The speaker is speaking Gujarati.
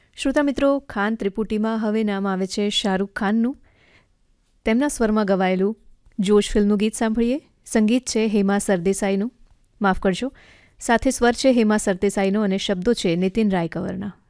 શ્રોતા મિત્રો, ખાન ત્રિપુટીમાં હવે નામ આવે છે શાહરૂખ ખાનનું. તેમના સ્વરમાં ગવાયેલું જોશ ફિલ્મનું ગીત સાંભળીએ. સંગીત છે હેમા સરદેસાઈનું, માફ કરજો, સાથે સ્વર છે હેમા સરદેસાઈનો અને શબ્દો છે નીતિન રાયકવરના.